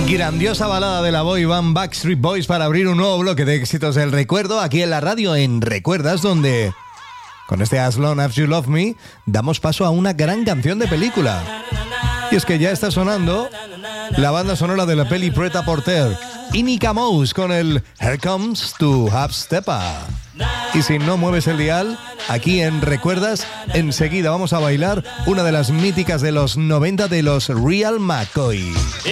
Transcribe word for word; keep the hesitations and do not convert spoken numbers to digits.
Grandiosa balada de la boy band Backstreet Boys para abrir un nuevo bloque de éxitos del recuerdo aquí en la radio en Recuerdas, donde con este As Long As You Love Me damos paso a una gran canción de película. Y es que ya está sonando la banda sonora de la peli Preta Porter, Inica Mouse con el Here Comes to Half Stepa. Y si no mueves el dial, aquí en Recuerdas, enseguida vamos a bailar una de las míticas de los noventa de los Real McCoy.